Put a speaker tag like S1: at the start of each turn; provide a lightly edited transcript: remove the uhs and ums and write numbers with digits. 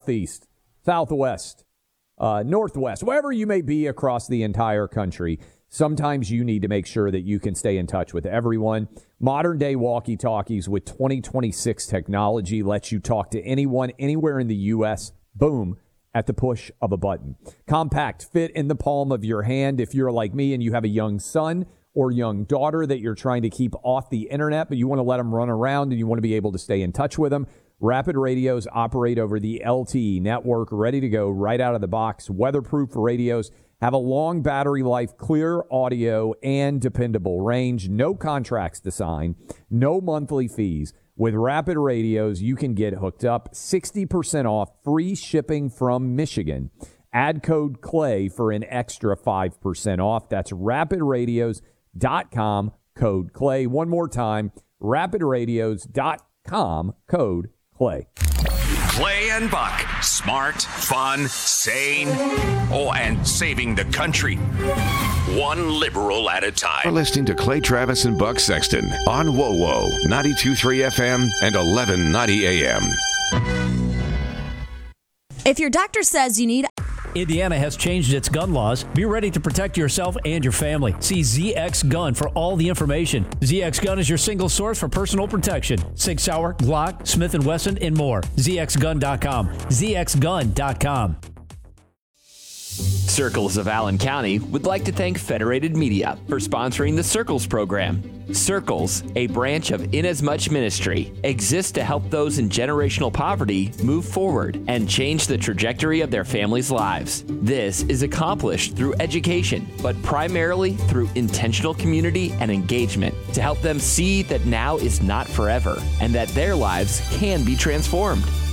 S1: southeast, southwest, northwest, wherever you may be across the entire country, sometimes you need to make sure that you can stay in touch with everyone. Modern-day walkie-talkies with 2026 technology lets you talk to anyone, anywhere in the U.S., boom, at the push of a button. Compact, fit in the palm of your hand. If you're like me and you have a young son or young daughter that you're trying to keep off the internet, but you want to let them run around and you want to be able to stay in touch with them, Rapid radios operate over the LTE network, ready to go right out of the box. Weatherproof radios have a long battery life, clear audio, and dependable range. No contracts to sign, no monthly fees. With Rapid radios, you can get hooked up. 60% off, free shipping from Michigan. Add code CLAY for an extra 5% off. That's rapidradios.com, code CLAY. One more time, rapidradios.com, code CLAY.
S2: Clay and Buck. Smart, fun, sane, and saving the country. One liberal at a time.
S3: You're listening to Clay Travis and Buck Sexton on WoWo 92.3 FM and 1190 AM.
S4: If your doctor says you need...
S5: Indiana has changed its gun laws. Be ready to protect yourself and your family. See ZX Gun for all the information. ZX Gun is your single source for personal protection. Sig Sauer, Glock, Smith & Wesson, and more. ZXGun.com. ZXGun.com.
S6: Circles of Allen County would like to thank Federated Media for sponsoring the Circles program. Circles, a branch of Inasmuch Ministry, exists to help those in generational poverty move forward and change the trajectory of their families' lives. This is accomplished through education, but primarily through intentional community and engagement to help them see that now is not forever and that their lives can be transformed.